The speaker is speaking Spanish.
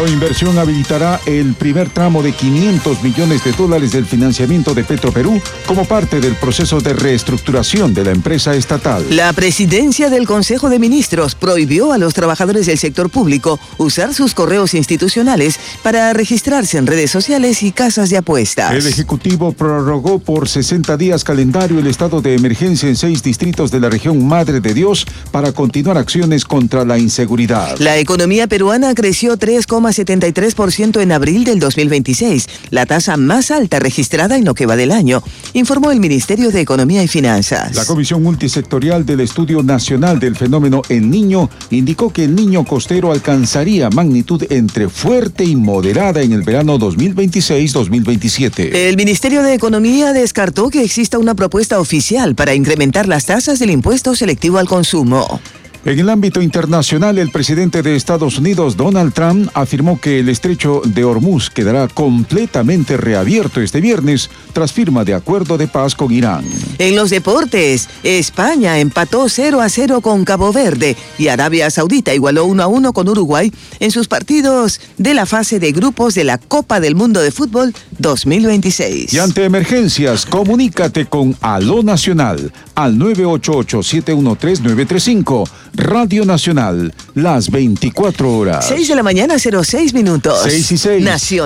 Proinversión habilitará el primer tramo de $500 millones del financiamiento de Petroperú como parte del proceso de reestructuración de la empresa estatal. La presidencia del Consejo de Ministros prohibió a los trabajadores del sector público usar sus correos institucionales para registrarse en redes sociales y casas de apuestas. El Ejecutivo prorrogó por 60 días calendario el estado de emergencia en 6 distritos de la región Madre de Dios para continuar acciones contra la inseguridad. La economía peruana creció 3,73% en abril del 2026, la tasa más alta registrada en lo que va del año, informó el Ministerio de Economía y Finanzas. La Comisión Multisectorial del Estudio Nacional del Fenómeno El Niño indicó que el Niño costero alcanzaría magnitud entre fuerte y moderada en el verano 2026-2027. El Ministerio de Economía descartó que exista una propuesta oficial para incrementar las tasas del impuesto selectivo al consumo. En el ámbito internacional, el presidente de Estados Unidos, Donald Trump, afirmó que el estrecho de Hormuz quedará completamente reabierto este viernes tras firma de acuerdo de paz con Irán. En los deportes, España empató 0-0 con Cabo Verde y Arabia Saudita igualó 1-1 con Uruguay en sus partidos de la fase de grupos de la Copa del Mundo de Fútbol 2026. Y ante emergencias, comunícate con Aló Nacional al 988-713-935. Radio Nacional, las 24 horas. 6 de la mañana, 06 minutos. 6 y 6. Nación.